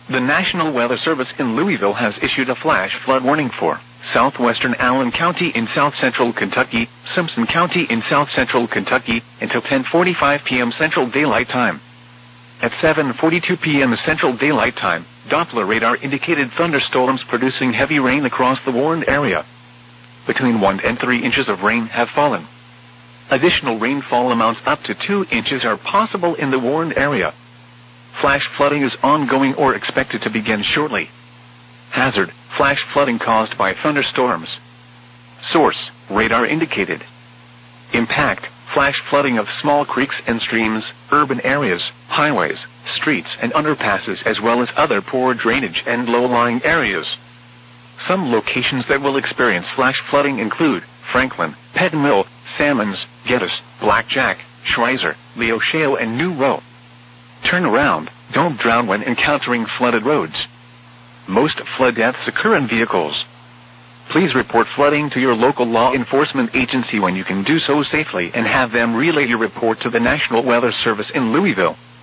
The National Weather Service in Louisville has issued a flash flood warning for southwestern Allen County in south-central Kentucky, Simpson County in south-central Kentucky, until 10:45 p.m. Central Daylight Time. At 7:42 p.m. Central Daylight Time, Doppler radar indicated thunderstorms producing heavy rain across the warned area. Between 1 and 3 inches of rain have fallen. Additional rainfall amounts up to 2 inches are possible in the warned area. Flash flooding is ongoing or expected to begin shortly. Hazard: flash flooding caused by thunderstorms. Source: radar indicated. Impact: flash flooding of small creeks and streams, urban areas, highways, streets and underpasses, as well as other poor drainage and low-lying areas. Some locations that will experience flash flooding include Franklin, Penn Mill, Salmons, Geddes, Blackjack, Schweizer, Leo Shale and New Row. Turn around, don't drown when encountering flooded roads. Most flood deaths occur in vehicles. Please report flooding to your local law enforcement agency when you can do so safely, and have them relay your report to the National Weather Service in Louisville.